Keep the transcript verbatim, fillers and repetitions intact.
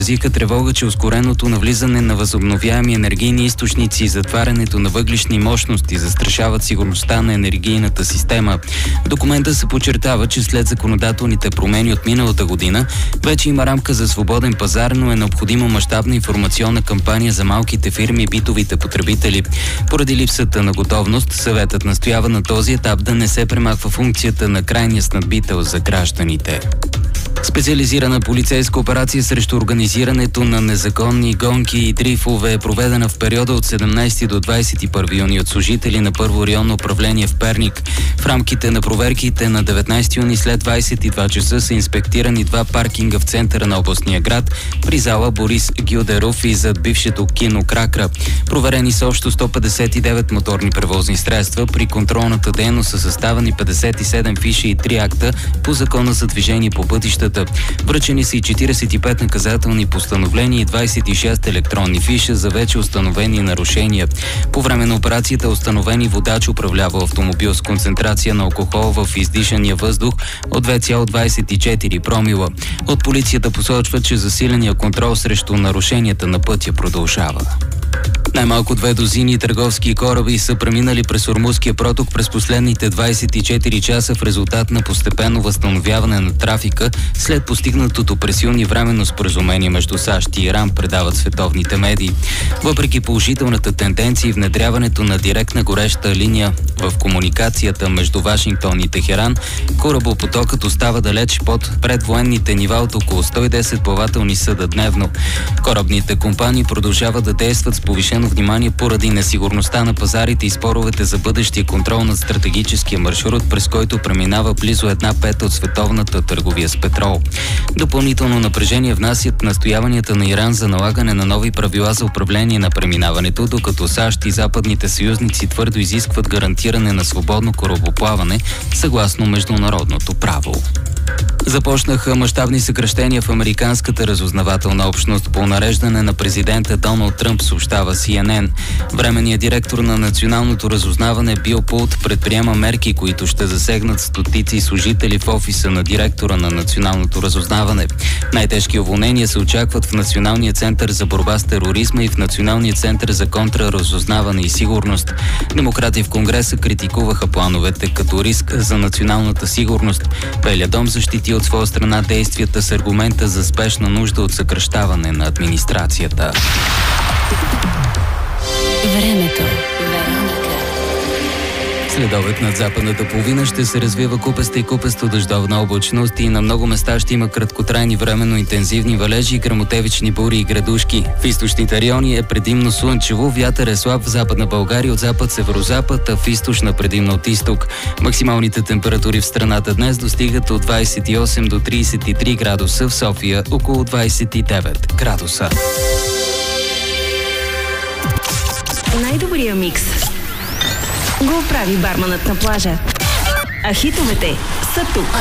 изразиха тревога, че ускореното навлизане на възобновяеми енергийни източници и затварянето на въглищни мощности застрашават сигурността на енергийната система. В документа се подчертава, че след законодателните промени от миналата година вече има рамка за свободен пазар, но е необходима мащабна информационна кампания за малките фирми и битовите потребители. Поради липсата на готовност, съветът настоява на този етап да не се премахва функцията на крайния снабдител за гражданите. Специализирана полицейска операция срещу организирането на незаконни гонки и дрифове е проведена в периода от седемнайсети до двайсет и първи юни от служители на Първо районно управление в Перник. В рамките на проверките на деветнайсети юни след двайсет и два часа са инспектирани два паркинга в центъра на областния град при зала Борис Гюдеров и зад бившето кино Кракра. Проверени са общо сто петдесет и девет моторни превозни средства. При контролната дейност са съставени петдесет и седем фиши и три акта по Закона за движение по пътищата. Връчени са и четирийсет и пет наказателни постановления и двайсет и шест електронни фиша за вече установени нарушения. По време на операцията е установен и водач, управлява автомобил с концентрация на алкохол в издишания въздух от две цяло двайсет и четири промила. От полицията посочва, че засиления контрол срещу нарушенията на пътя продължава. Най-малко две дозини търговски кораби са преминали през Ормузския проток през последните двайсет и четири часа в резултат на постепенно възстановяване на трафика след постигнатото през юни временно споразумение между САЩ и Иран, предават световните медии. Въпреки положителната тенденция и внедряването на директна гореща линия в комуникацията между Вашингтон и Техеран, корабопотокът остава далеч под предвоенните нива от около сто и десет плавателни съда дневно. Корабните компании продължават да действат с повишено внимание поради несигурността на пазарите и споровете за бъдещия контрол над стратегическия маршрут, през който преминава близо една пета от световната търговия с петрол. Допълнително напрежение внасят настояванията на Иран за налагане на нови правила за управление на преминаването, докато САЩ и западните съюзници твърдо изискват гарантиране на свободно корабоплаване съгласно международното право. Започнаха мащабни съкращения в американската разузнавателна общност по нареждане на президента Доналд Тръмп, съобщава Си Ен Ен. Временният директор на националното разузнаване Бил Пулт предприема мерки, които ще засегнат стотици служители в офиса на директора на националното разузнаване. Най-тежки уволнения се очакват в Националния център за борба с тероризма и в Националния център за контраразузнаване и сигурност. Демократи в Конгреса критикуваха плановете като риск за националната сигурност. Белият дом защити от своя страна действията с аргумента за спешна нужда от съкращаване на администрацията. Времето. Следобед над западната половина ще се развива купеста и купесто дъждовна облачност и на много места ще има краткотрайни временно интензивни валежи, гръмотевични бури и градушки. В източните райони е предимно слънчево, вятър е слаб в Западна България от запад-северозапад, а в източна предимно от изток. Максималните температури в страната днес достигат от двайсет и осем до трийсет и три градуса, в София около двайсет и девет градуса. Най-добрия микс го прави барманът на плажа. А хитовете са тук.